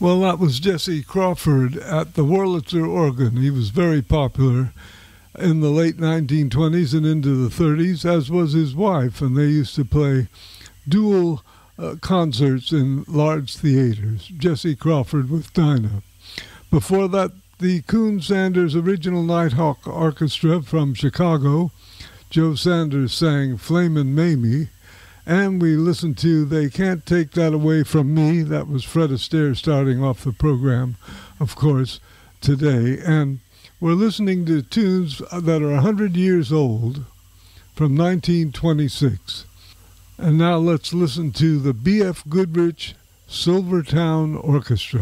Well, that was Jesse Crawford at the Wurlitzer organ. He was very popular in the late 1920s and into the 30s, as was his wife, and they used to play dual concerts in large theaters. Jesse Crawford with Dinah. Before that, the Coon Sanders Original Nighthawk Orchestra from Chicago. Joe Sanders sang Flamin' Mamie. And we listened to They Can't Take That Away From Me. That was Fred Astaire starting off the program, of course, today. And we're listening to tunes that are 100 years old from 1926. And now let's listen to the B.F. Goodrich Silvertown Orchestra.